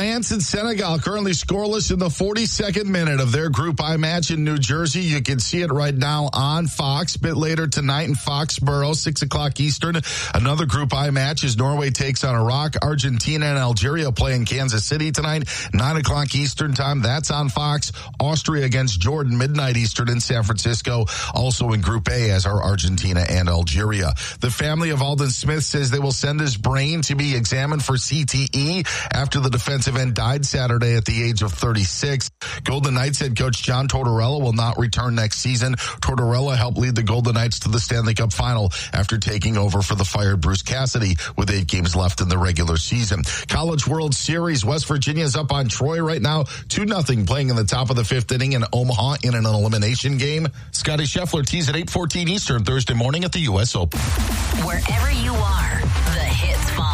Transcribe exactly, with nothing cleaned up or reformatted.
France and Senegal currently scoreless in the forty-second minute of their Group I match in New Jersey. You can see it right now on Fox. A bit later tonight in Foxborough, six o'clock Eastern. Another Group I match as Norway takes on Iraq. Argentina and Algeria play in Kansas City tonight, nine o'clock Eastern time. That's on Fox. Austria against Jordan, midnight Eastern in San Francisco. Also in Group A as are Argentina and Algeria. The family of Alden Smith says they will send his brain to be examined for C T E after the defensive end died Saturday at the age of thirty-six. Golden Knights head coach John Tortorella will not return next season. Tortorella helped lead the Golden Knights to the Stanley Cup final after taking over for the fired Bruce Cassidy with eight games left in the regular season. College World Series, West Virginia's up on Troy right now, two nothing, playing in the top of the fifth inning in Omaha in an elimination game. Scotty Scheffler tees at eight fourteen Eastern Thursday morning at the U S Open. Wherever you are, the hits follow.